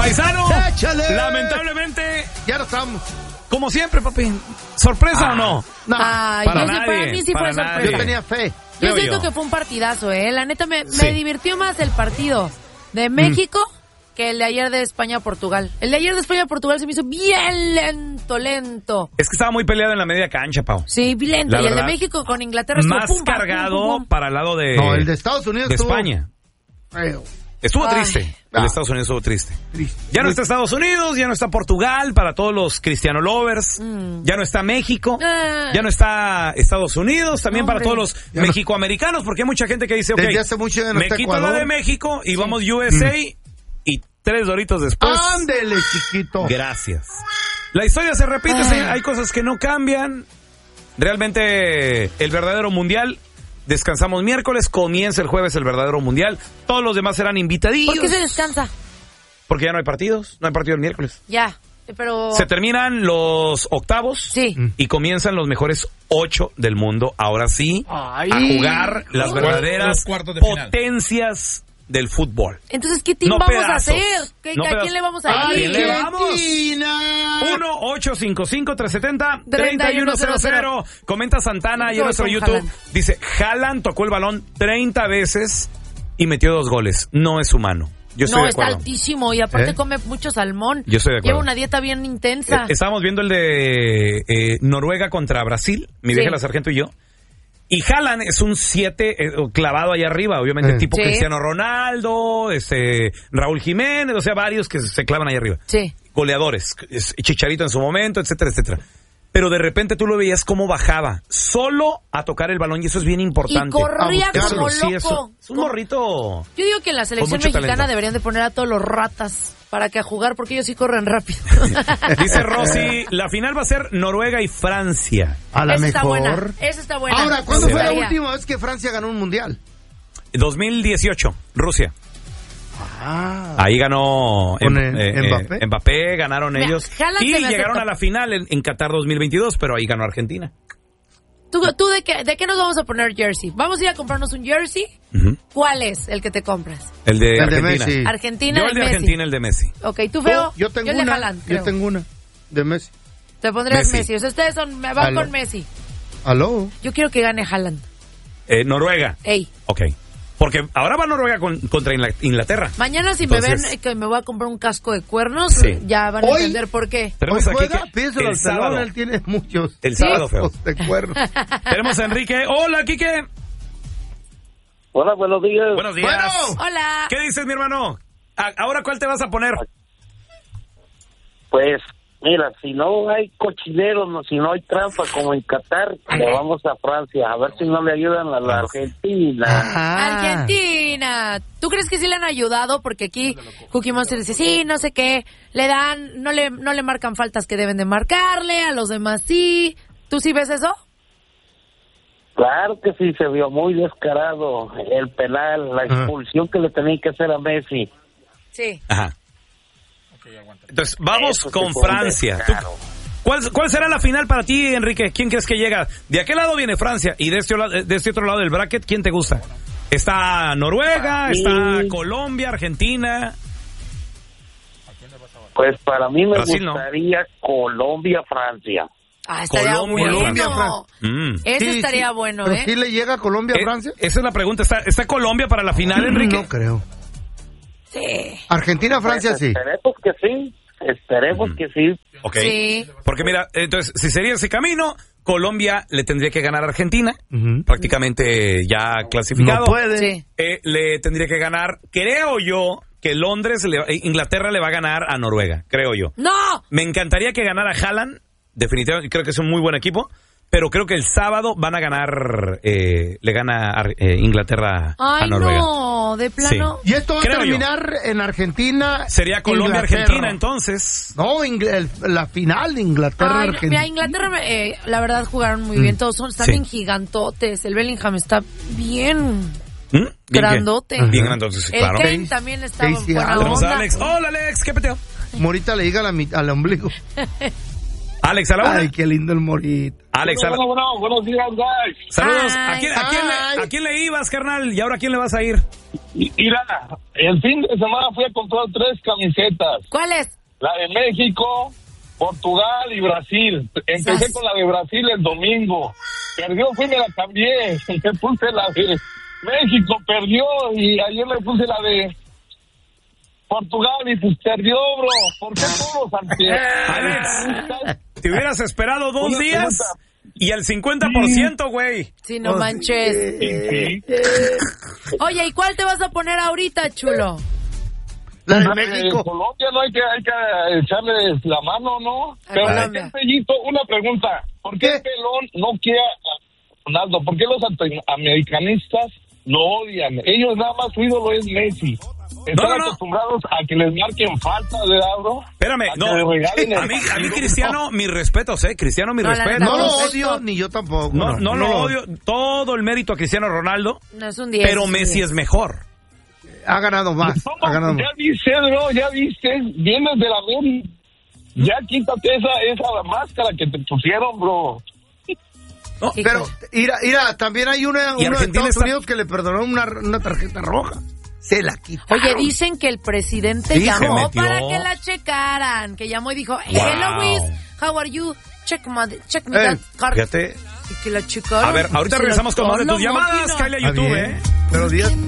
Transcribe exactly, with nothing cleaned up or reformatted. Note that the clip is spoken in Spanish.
Paisano, ¡échale! Lamentablemente, ya no estamos. Como siempre, papi. ¿Sorpresa ah, o no? No, Ay, para, yo nadie, sé, para mí sí para fue nadie. sorpresa. Yo tenía fe. Yo Creo siento yo. que fue un partidazo, ¿eh? La neta, me, Sí. me divirtió más el partido de México mm. que el de ayer de España-Portugal. El de ayer de España-Portugal se me hizo bien lento, lento. Es que estaba muy peleado en la media cancha, Pau. Sí, bien lento. La Y el de verdad, México con Inglaterra estuvo más pum, pam, cargado pum, pum, pum. para el lado de, No, el de Estados Unidos de estuvo España. feo. Estuvo Ay. triste. El Ah. de Estados Unidos estuvo triste. Triste. Ya no está Estados Unidos, ya no está Portugal para todos los cristiano lovers, Mm. ya no está México, Ah. ya no está Estados Unidos, también Hombre. para todos los Ya no. mexicoamericanos, porque hay mucha gente que dice, ok, Desde hace mucho ya no me está quito la Ecuador. de México y vamos U S A y tres doritos después. Ándele, chiquito. Gracias. La historia se repite, Ay. señor, hay cosas que no cambian. Realmente el verdadero mundial, descansamos miércoles, comienza el jueves el verdadero mundial. Todos los demás serán invitadillos. ¿Por qué se descansa? Porque ya no hay partidos, no hay partido el miércoles. Ya, pero... Se terminan los octavos Sí. y comienzan los mejores ocho del mundo. Ahora sí, Ay. a jugar las Los verdaderas los cuartos de final. potencias del fútbol. Entonces, ¿qué team No vamos pedazos. a hacer? ¿Qué, No ¿A pedazos. quién le vamos a ¿A ir? quién le vamos? Argentina. uno ocho cinco cinco tres siete cero treinta tres y uno uno cero cero cero. Comenta Santana y en Voy nuestro con YouTube. Haaland. Dice, Haaland tocó el balón treinta veces y metió dos goles. No es humano. Yo estoy No, de está acuerdo. altísimo y aparte ¿Eh? come mucho salmón. Yo estoy de acuerdo. Lleva una dieta bien intensa. Eh, estábamos viendo el de eh, Noruega contra Brasil, mi Sí. vieja la sargento y yo. Y Haaland es un siete eh, clavado allá arriba, obviamente, Eh. tipo Sí. Cristiano Ronaldo, este Raúl Jiménez, o sea, varios que se clavan allá arriba. Sí. Goleadores, es- Chicharito en su momento, etcétera, etcétera. Pero de repente tú lo veías cómo bajaba, solo a tocar el balón, y eso es bien importante. Y corría A buscarlo, como Sí, loco. eso, es un morrito. Yo digo que en la selección mucho mexicana talento. deberían de poner a todos los ratas para que a jugar, porque ellos sí corren rápido. Dice Rosy, la final va a ser Noruega y Francia. A la Esa está buena. mejor. Esa está buena. Ahora, ¿cuándo Me fue la gustaría. última vez que Francia ganó un mundial? dos mil dieciocho, Rusia. Ah. Ahí ganó ¿Con em- el- eh, Mbappé? eh, Mbappé, ganaron Mira, ellos. Haaland Y se me llegaron acepta. a la final en, en Qatar dos mil veintidós, pero ahí ganó Argentina. ¿Tú, tú de, qué, de qué nos vamos a poner jersey? ¿Vamos a ir a comprarnos un jersey? Ujú. ¿Cuál es el que te compras? El de El de Argentina. Messi. Argentina Yo de el de Messi. Argentina, el de Messi. Ok, tú feo. Yo tengo el de una. Haaland, yo creo. tengo una. De Messi. Te pondrías Messi. Messi. O sea, ustedes son, me van Aló. con Messi. ¿Aló? Yo quiero que gane Haaland. Eh, Noruega. Ey, Ok. Porque ahora va Noruega con- contra Ingla- Inglaterra. mañana si me Entonces- ven eh, que me voy a comprar un casco de cuernos, Sí. ya van a Hoy- entender por qué. Tenemos Hoy aquí juega, que pídeselo el al pelón, sábado. él tiene muchos. El sábado, feo. De cuerno. Tenemos a Enrique. Hola, Quique. Hola, buenos días. Buenos días. Bueno. Hola. ¿Qué dices, mi hermano? A- ¿Ahora cuál te vas a poner? Pues, mira, si no hay cochinero, no, si no hay trampa como en Qatar, le vamos a Francia. A ver si no le ayudan a la Argentina. Ah. Argentina. ¿Tú crees que sí le han ayudado? Porque aquí Cookie Monster dice, sí, no sé qué. Le dan, no le, no le marcan faltas que deben de marcarle, a los demás sí. ¿Tú sí ves eso? Claro que sí, se vio muy descarado el penal, la Ajá. expulsión que le tenía que hacer a Messi. Sí. Ajá. Entonces, vamos Eso sí con fue un Francia. ¿Tú- descaro. ¿Cuál, ¿Cuál será la final para ti, Enrique? ¿Quién crees que llega? De aquel lado viene Francia y de este, la- de este otro lado del bracket, ¿quién te gusta? ¿Está Noruega? Sí. ¿Está Colombia? ¿Argentina? Pues para mí me Brasil, ¿no? gustaría Colombia-Francia. Ah, estaría Colombia, bueno. Colombia, Mm. Ese Sí, estaría sí. bueno, ¿Pero ¿eh? sí le llega a Colombia a Eh, Francia? esa es la pregunta. ¿Está, está Colombia para la final, Enrique? No creo. Sí. Argentina-Francia Pues sí. esperemos que sí, esperemos que sí. Ok. Sí. Porque mira, entonces, si sería ese camino, Colombia le tendría que ganar a Argentina, Ujú. prácticamente ya clasificado. No puede. Sí. Eh, le tendría que ganar, creo yo, que Londres, le- eh, Inglaterra le va a ganar a Noruega, creo yo. ¡No! Me encantaría que ganara Haaland, definitivamente, creo que es un muy buen equipo, pero creo que el sábado van a ganar, eh, le gana a, eh, Inglaterra a Ay, Noruega. no, de plano. Y esto va Creo a terminar en Argentina. Sería Colombia-Argentina, Inglaterra. entonces. No, Ingl- el- la final de Inglaterra-Argentina. Ay, mira, Inglaterra, eh, la verdad, jugaron muy bien. Todos son, están Sí. bien gigantotes. El Bellingham está bien ¿Mm? Bien, grandote. Bien, bien grandote, sí, El claro. Kane también está Casey buena Adams. Tenemos a onda. Alex. Hola, Alex, ¿qué peteo? Morita le llega a la mi- al ombligo. Alex, a la una. Ay, qué lindo el morito. Alex, a la... Bueno, bueno, buenos días, guys. Saludos. Ay. ¿A quién, a, quién le, ¿A quién le ibas, carnal? ¿Y ahora a quién le vas a ir? Mira, el fin de semana fui a comprar tres camisetas. ¿Cuál es? La de México, Portugal y Brasil. Empecé Sas. con la de Brasil el domingo. Perdió, fui y me la cambié. Me puse la de México, perdió. Y ayer le puse la de Portugal y pues perdió, bro. ¿Por qué todos Alex, te hubieras esperado dos Una días pregunta. y el cincuenta por ciento, güey. Sí, no manches. Sí, sí. Oye, ¿y cuál te vas a poner ahorita, chulo? La de Eh, México. Colombia no hay que, hay que echarles la mano, ¿no? A Pero Colombia. este Pellito, una pregunta. ¿Por qué, ¿Qué? el pelón no quiere a Ronaldo? ¿Por qué los americanistas lo odian? Ellos nada más su ídolo es Messi. Están No, no, no. acostumbrados a que les marquen falta de bro. Espérame, A que no. les regalen el A mí, a mí partido. Cristiano, mis respetos, ¿eh? Cristiano, mis No, la respetos. neta, No lo Perfecto. odio, ni yo tampoco. No, no lo odio. Todo el mérito a Cristiano Ronaldo, No es un diez. pero es un Messi diez. es mejor. Ha ganado más. ¿Cómo? Ha ganado más. Ya viste, bro, ya viste. Vienes de la América. Ya quítate esa, esa máscara que te pusieron, bro. No, Hijo. Pero, mira, mira, también hay una, Y uno de Argentina Estados está- Unidos que le perdonó una, una tarjeta roja. Se la quitó. Oye, dicen que el presidente Sí, se llamó metió. para que la checaran. Que llamó y dijo, hey, Wow. hello, Luis, how are you? Check my, check me Eh, that card. Fíjate. Y que la checaron. A ver, ahorita Se la regresamos con más de quitó tus la llamadas. máquina. Cállate a Está YouTube, bien. ¿eh? Pero días